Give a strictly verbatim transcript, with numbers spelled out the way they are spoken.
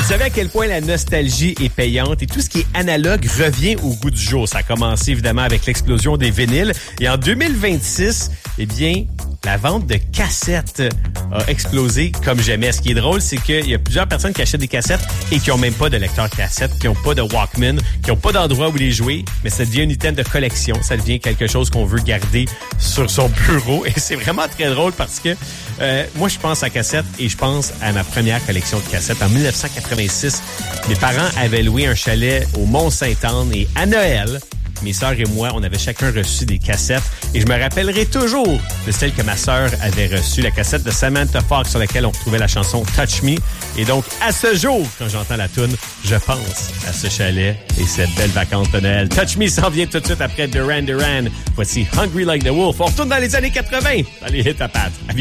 savez à quel point la nostalgie est payante et tout ce qui est analogue revient au goût du jour. Ça a commencé évidemment avec l'explosion des vinyles. Et en deux mille vingt-six, eh bien, la vente de cassettes a explosé comme jamais. Ce qui est drôle, c'est qu'il y a plusieurs personnes qui achètent des cassettes et qui n'ont même pas de lecteur cassette, qui n'ont pas de Walkman, qui n'ont pas d'endroit où les jouer, mais ça devient un item de collection. Ça devient quelque chose qu'on veut garder sur son bureau. Et c'est vraiment très drôle parce que euh, moi, je pense à cassette et je pense à ma première collection de cassettes. En dix-neuf cent quatre-vingt-six, mes parents avaient loué un chalet au Mont-Sainte-Anne et à Noël, mes sœurs et moi, on avait chacun reçu des cassettes et je me rappellerai toujours de celle que ma sœur avait reçue, la cassette de Samantha Fox sur laquelle on retrouvait la chanson Touch Me. Et donc, à ce jour, quand j'entends la toune, je pense à ce chalet et cette belle vacance de Noël. Touch Me s'en vient tout de suite après Duran Duran. Voici Hungry Like the Wolf. On retourne dans les années quatre-vingts, dans les hits à pattes.